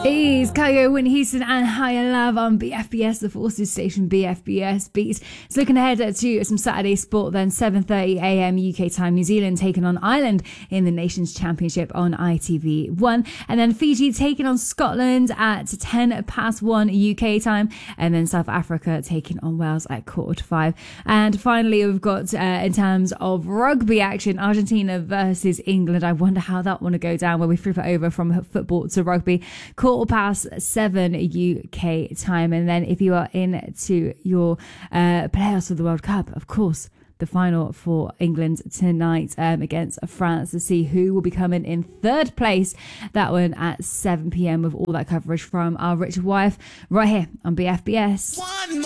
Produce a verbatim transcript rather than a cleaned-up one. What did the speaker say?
Is Kygo, Whitney Houston and Higher Love on B F B S, the Forces Station B F B S Beats. So looking ahead to some Saturday sport then, seven thirty a.m. U K time, New Zealand taking on Ireland in the Nations Championship on I T V one. And then Fiji taking on Scotland at ten past one U K time. And then South Africa taking on Wales at quarter to five. And finally, we've got, uh, in terms of rugby action, Argentina versus England. I wonder how that one will go down when we flip it over from football to rugby. Quarter past seven U K time. And then if you are into your uh, playoffs of the World Cup, of course, the final for England tonight um, against France to see who will be coming in third place. That one at seven p.m. with all that coverage from our Richard Wyeth right here on B F B S. One